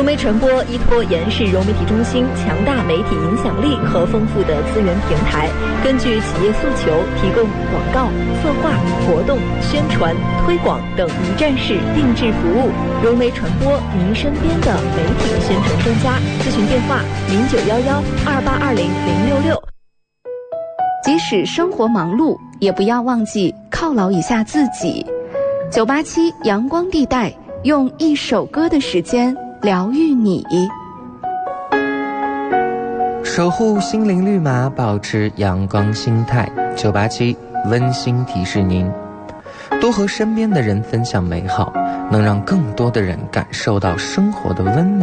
融媒传播依托延世融媒体中心强大媒体影响力和丰富的资源平台，根据企业诉求提供广告、策划、活动、宣传、推广等一站式定制服务。融媒传播，您身边的媒体宣传专家。咨询电话091128200666。 即使生活忙碌，也不要忘记犒劳一下自己。987阳光地带，用一首歌的时间疗愈你， 守护心灵绿码，保持阳光心态。987温馨提示您，多和身边的人分享美好，能让更多的人感受到生活的温暖。